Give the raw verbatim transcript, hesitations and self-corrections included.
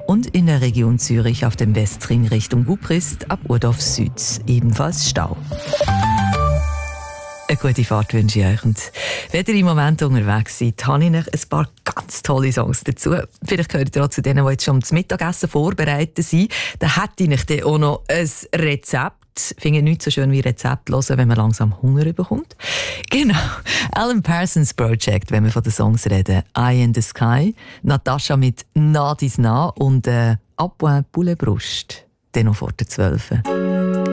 und in der Region Zürich auf dem Westring Richtung Gubrist ab Urdorf Süd ebenfalls Stau. Eine gute Fahrt wünsche ich euch. Und wenn ihr im Moment unterwegs seid, habe ich euch ein paar ganz tolle Songs dazu. Vielleicht gehört ihr auch zu denen, die jetzt schon zum Mittagessen vorbereitet sind. Dann hätte ich euch dann auch noch ein Rezept. Ich finde nicht so schön wie Rezept hören, wenn man langsam Hunger bekommt. Genau. Alan Parsons Project, wenn wir von den Songs reden. Eye in the Sky. Natascha mit Nadis Na und äh, Appoint Poulet Brust. Dann noch vor der zwölf.